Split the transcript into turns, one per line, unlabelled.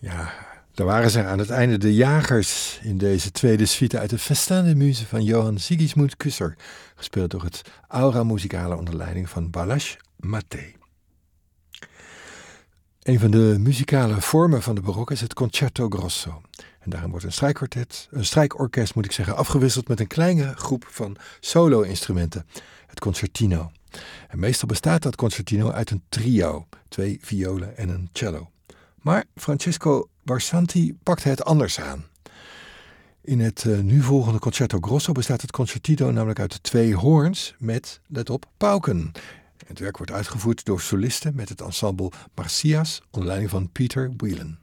Ja, daar waren ze aan het einde de jagers in deze tweede suite uit de Festin de Muse van Johann Sigismund Kusser, gespeeld door het Aura Musicale onder leiding van Balázs Matthey. Een van de muzikale vormen van de barok is het concerto grosso. En daarin wordt een strijkorkest afgewisseld met een kleine groep van solo-instrumenten, het concertino. En meestal bestaat dat concertino uit een trio, 2 violen en een cello. Maar Francesco Barsanti pakte het anders aan. In het nu volgende concerto grosso bestaat het concertino namelijk uit 2 hoorns met, let op, pauken. Het werk wordt uitgevoerd door solisten met het ensemble Marsyas onder leiding van Peter Whelan.